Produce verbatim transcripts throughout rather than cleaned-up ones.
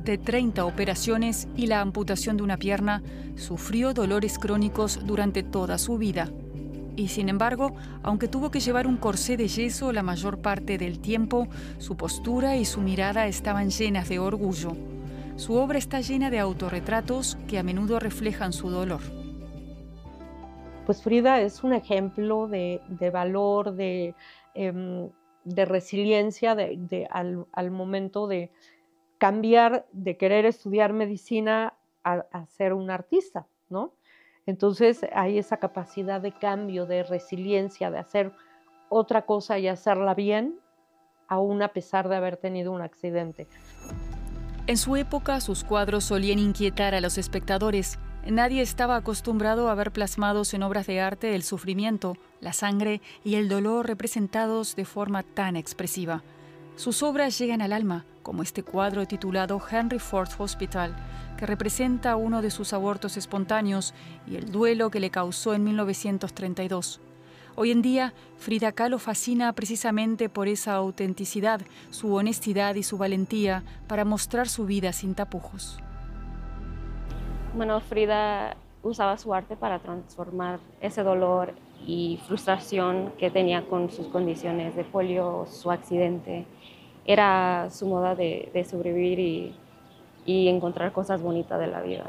de treinta operaciones y la amputación de una pierna, sufrió dolores crónicos durante toda su vida. Y sin embargo, aunque tuvo que llevar un corsé de yeso la mayor parte del tiempo, su postura y su mirada estaban llenas de orgullo. Su obra está llena de autorretratos que a menudo reflejan su dolor. Pues Frida es un ejemplo de, de valor, de, eh, de resiliencia de, de, al, al momento de cambiar de querer estudiar medicina a, a ser un artista, ¿no? Entonces hay esa capacidad de cambio, de resiliencia, de hacer otra cosa y hacerla bien, aún a pesar de haber tenido un accidente. En su época, sus cuadros solían inquietar a los espectadores. Nadie estaba acostumbrado a ver plasmados en obras de arte el sufrimiento, la sangre y el dolor representados de forma tan expresiva. Sus obras llegan al alma, como este cuadro titulado Henry Ford Hospital, que representa uno de sus abortos espontáneos y el duelo que le causó en mil novecientos treinta y dos. Hoy en día, Frida Kahlo fascina precisamente por esa autenticidad, su honestidad y su valentía para mostrar su vida sin tapujos. Bueno, Frida usaba su arte para transformar ese dolor y frustración que tenía con sus condiciones de polio, su accidente. Era su modo de, de sobrevivir y, y encontrar cosas bonitas de la vida.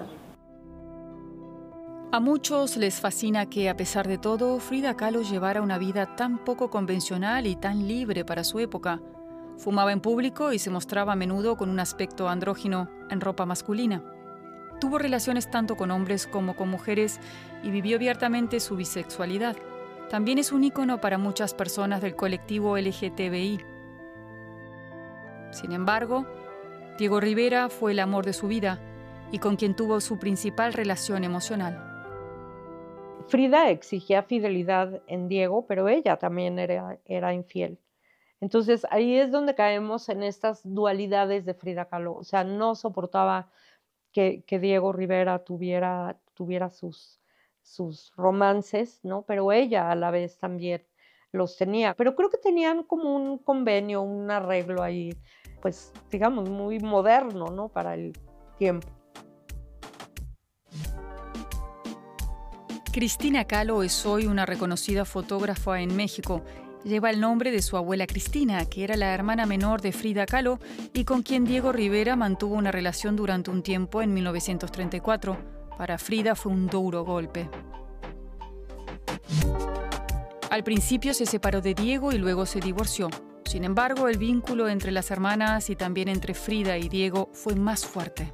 A muchos les fascina que, a pesar de todo, Frida Kahlo llevara una vida tan poco convencional y tan libre para su época. Fumaba en público y se mostraba a menudo con un aspecto andrógino en ropa masculina. Tuvo relaciones tanto con hombres como con mujeres y vivió abiertamente su bisexualidad. También es un ícono para muchas personas del colectivo L G T B I. Sin embargo, Diego Rivera fue el amor de su vida y con quien tuvo su principal relación emocional. Frida exigía fidelidad en Diego, pero ella también era, era infiel. Entonces ahí es donde caemos en estas dualidades de Frida Kahlo. O sea, no soportaba que, que Diego Rivera tuviera, tuviera sus, sus romances, ¿no? Pero ella a la vez también los tenía. Pero creo que tenían como un convenio, un arreglo ahí, pues digamos, muy moderno, ¿no? Para el tiempo. Cristina Kahlo es hoy una reconocida fotógrafa en México. Lleva el nombre de su abuela Cristina, que era la hermana menor de Frida Kahlo y con quien Diego Rivera mantuvo una relación durante un tiempo en mil novecientos treinta y cuatro. Para Frida fue un duro golpe. Al principio se separó de Diego y luego se divorció. Sin embargo, el vínculo entre las hermanas y también entre Frida y Diego fue más fuerte.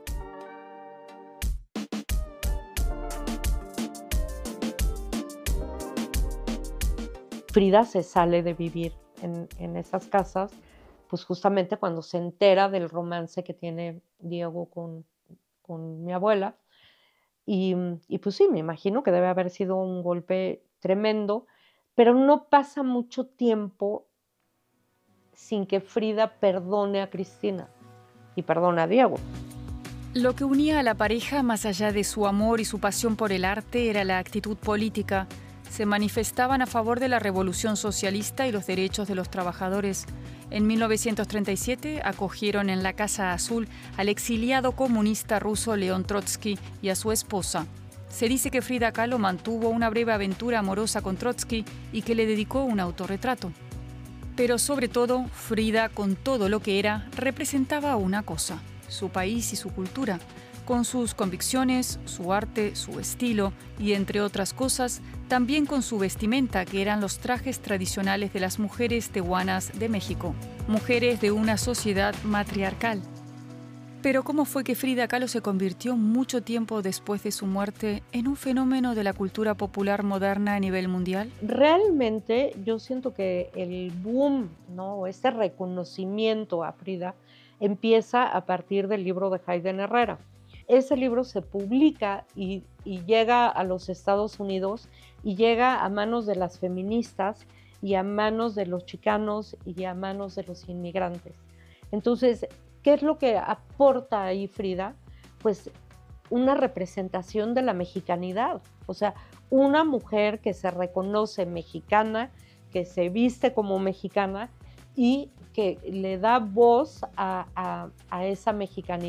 Frida se sale de vivir en, en esas casas, pues justamente cuando se entera del romance que tiene Diego con, con mi abuela. Y, y pues sí, me imagino que debe haber sido un golpe tremendo, pero no pasa mucho tiempo sin que Frida perdone a Cristina y perdone a Diego. Lo que unía a la pareja, más allá de su amor y su pasión por el arte, era la actitud política. Se manifestaban a favor de la revolución socialista y los derechos de los trabajadores. En mil novecientos treinta y siete acogieron en la Casa Azul al exiliado comunista ruso León Trotsky y a su esposa. Se dice que Frida Kahlo mantuvo una breve aventura amorosa con Trotsky y que le dedicó un autorretrato. Pero sobre todo, Frida, con todo lo que era, representaba una cosa: su país y su cultura. Con sus convicciones, su arte, su estilo y, entre otras cosas, también con su vestimenta, que eran los trajes tradicionales de las mujeres tehuanas de México, mujeres de una sociedad matriarcal. Pero ¿cómo fue que Frida Kahlo se convirtió mucho tiempo después de su muerte en un fenómeno de la cultura popular moderna a nivel mundial? Realmente yo siento que el boom, ¿no? Este reconocimiento a Frida empieza a partir del libro de Hayden Herrera. Ese libro se publica y, y llega a los Estados Unidos y llega a manos de las feministas y a manos de los chicanos y a manos de los inmigrantes. Entonces, ¿qué es lo que aporta ahí Frida? Pues una representación de la mexicanidad, o sea, una mujer que se reconoce mexicana, que se viste como mexicana y que le da voz a, a, a esa mexicanidad.